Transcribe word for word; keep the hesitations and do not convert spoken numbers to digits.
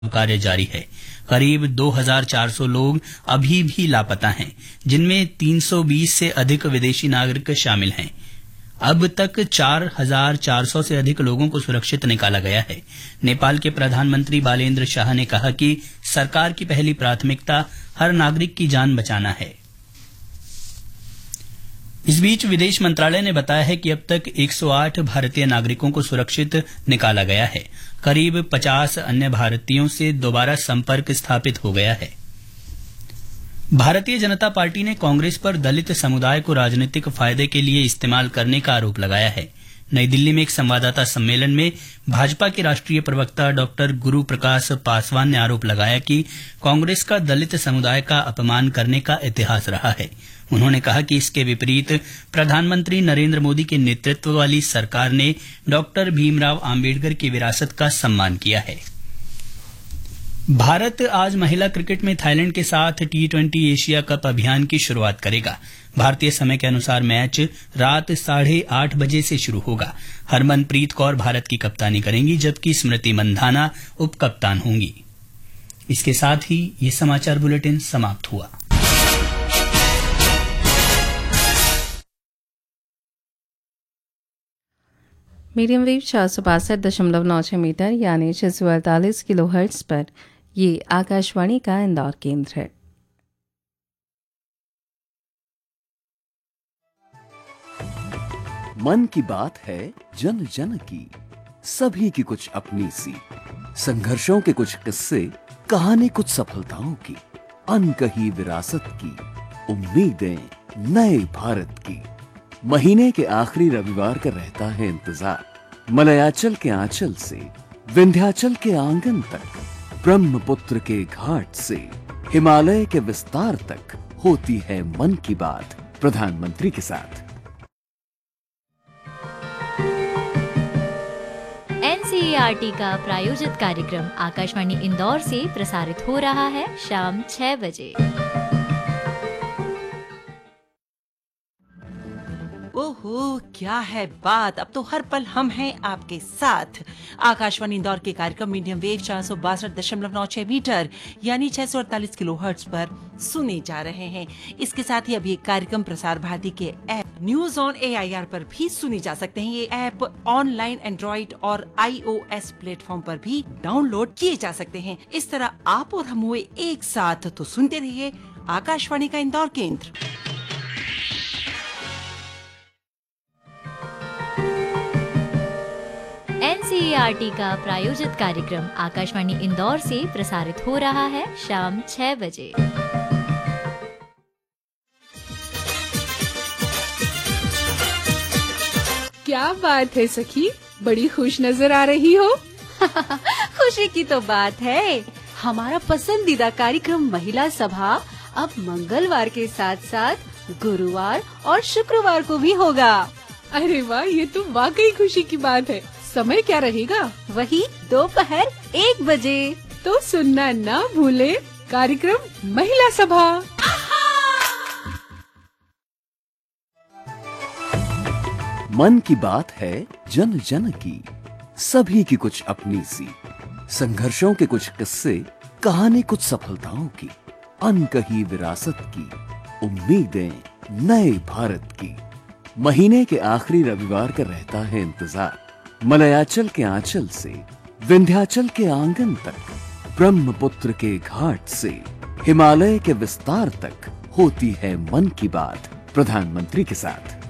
कार्य जारी है। करीब दो हज़ार चार सौ लोग अभी भी लापता हैं, जिनमें तीन सौ बीस से अधिक विदेशी नागरिक शामिल हैं। अब तक चार हज़ार चार सौ से अधिक लोगों को सुरक्षित निकाला गया है। नेपाल के प्रधानमंत्री बालेन्द्र शाह ने कहा कि सरकार की पहली प्राथमिकता हर नागरिक की जान बचाना है। इस बीच विदेश मंत्रालय ने बताया है कि अब तक एक सौ आठ भारतीय नागरिकों को सुरक्षित निकाला गया है। करीब पचास अन्य भारतीयों से दोबारा संपर्क स्थापित हो गया है। भारतीय जनता पार्टी ने कांग्रेस पर दलित समुदाय को राजनीतिक फायदे के लिए इस्तेमाल करने का आरोप लगाया है। नई दिल्ली में एक संवाददाता सम्मेलन में भाजपा के राष्ट्रीय प्रवक्ता डॉक्टर गुरु प्रकाश पासवान ने आरोप लगाया कि कांग्रेस का दलित समुदाय का अपमान करने का इतिहास रहा है। उन्होंने कहा कि इसके विपरीत प्रधानमंत्री नरेंद्र मोदी के नेतृत्व वाली सरकार ने डॉक्टर भीमराव आम्बेडकर की विरासत का सम्मान किया है। भारत आज महिला क्रिकेट में थाईलैंड के साथ टी ट्वेंटी एशिया कप अभियान की शुरुआत करेगा। भारतीय समय के अनुसार मैच रात साढ़े आठ बजे से शुरू होगा। हरमनप्रीत कौर भारत की कप्तानी करेंगी, जबकि स्मृति मंधाना उप कप्तान होंगी। इसके साथ ही ये समाचार बुलेटिन समाप्त हुआ। मीडियम वेव चार सौ बासठ दशमलव नौ छह मीटर यानी छह सौ अड़तालीस किलो हर्ट्ज पर ये आकाशवाणी का इंदौर केंद्र है। मन की बात है जन जन की, सभी की कुछ अपनी सी, संघर्षों के कुछ किस्से, कहानी कुछ सफलताओं की, अनकही विरासत की, उम्मीदें नए भारत की। महीने के आखिरी रविवार का रहता है इंतजार। मलयाचल के आंचल से विंध्याचल के आंगन तक, ब्रह्मपुत्र के घाट से हिमालय के विस्तार तक होती है मन की बात प्रधानमंत्री के साथ। एनसीईआरटी का प्रायोजित कार्यक्रम आकाशवाणी इंदौर से प्रसारित हो रहा है शाम छह बजे। ओहो, क्या है बात। अब तो हर पल हम हैं आपके साथ। आकाशवाणी इंदौर के कार्यक्रम मीडियम वेव चार सौ बासठ दशमलव नौ छह मीटर यानी छह सौ अड़तालीस किलो हर्ट्ज पर सुने जा रहे हैं। इसके साथ ही अभी एक कार्यक्रम प्रसार भारती के ऐप न्यूज ऑन एआईआर पर भी सुने जा सकते हैं। ये ऐप ऑनलाइन एंड्रॉइड और आईओएस प्लेटफॉर्म पर भी डाउनलोड किए जा सकते हैं। इस तरह आप और हम हुए एक साथ, तो सुनते रहिए आकाशवाणी का इंदौर केंद्र। एनसीईआरटी का प्रायोजित कार्यक्रम आकाशवाणी इंदौर से प्रसारित हो रहा है शाम छह बजे। क्या बात है सखी, बड़ी खुश नजर आ रही हो। खुशी की तो बात है। हमारा पसंदीदा कार्यक्रम महिला सभा अब मंगलवार के साथ साथ गुरुवार और शुक्रवार को भी होगा। अरे वाह, ये तो वाकई खुशी की बात है। समय क्या रहेगा? वही दोपहर एक बजे। तो सुनना ना भूले कार्यक्रम महिला सभा। मन की बात है जन जन की, सभी की कुछ अपनी सी, संघर्षों के कुछ किस्से, कहानी कुछ सफलताओं की, अनकही विरासत की, उम्मीदें नए भारत की। महीने के आखिरी रविवार का रहता है इंतजार। मलयाचल के आंचल से विंध्याचल के आंगन तक, ब्रह्मपुत्र के घाट से हिमालय के विस्तार तक होती है मन की बात प्रधानमंत्री के साथ।